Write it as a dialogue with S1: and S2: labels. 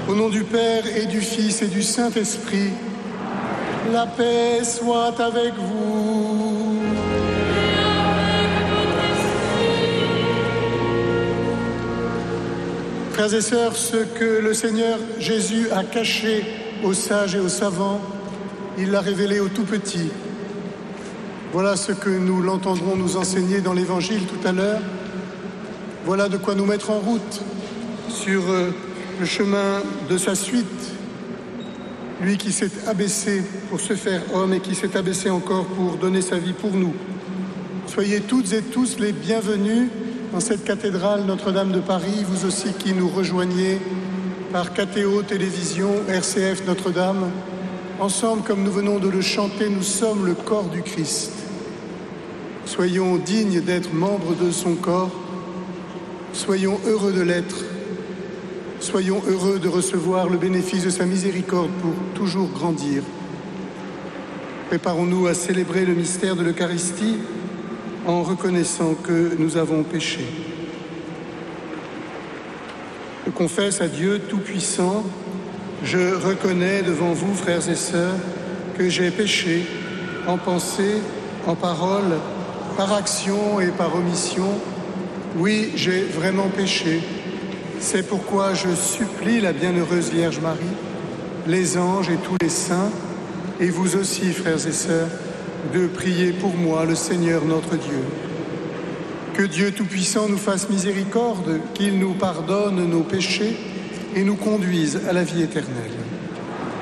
S1: Au nom du Père et du Fils et du Saint-Esprit, la paix soit avec vous. Frères et sœurs, ce que le Seigneur Jésus a caché aux sages et aux savants, il l'a révélé aux tout petits. Voilà ce que nous l'entendrons nous enseigner dans l'Évangile tout à l'heure. Voilà de quoi nous mettre en route sur le chemin de sa suite. Lui qui s'est abaissé pour se faire homme et qui s'est abaissé encore pour donner sa vie pour nous. Soyez toutes et tous les bienvenus dans cette cathédrale Notre-Dame de Paris, vous aussi qui nous rejoignez par KTO Télévision, RCF Notre-Dame. Ensemble, comme nous venons de le chanter, nous sommes le corps du Christ. Soyons dignes d'être membres de son corps. Soyons heureux de l'être. Soyons heureux de recevoir le bénéfice de sa miséricorde pour toujours grandir. Préparons-nous à célébrer le mystère de l'Eucharistie en reconnaissant que nous avons péché. Je confesse à Dieu Tout-Puissant, je reconnais devant vous, frères et sœurs, que j'ai péché en pensée, en parole, par action et par omission. Oui, j'ai vraiment péché. C'est pourquoi je supplie la bienheureuse Vierge Marie, les anges et tous les saints, et vous aussi, frères et sœurs, de prier pour moi, le Seigneur notre Dieu. Que Dieu Tout-Puissant nous fasse miséricorde, qu'il nous pardonne nos péchés et nous conduise à la vie éternelle.